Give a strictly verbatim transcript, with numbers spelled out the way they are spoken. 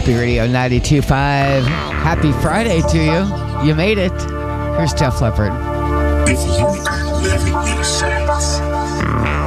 Happy Radio ninety-two point five. Happy Friday to you. You made it. Here's Def Leppard. If you could live in your sights.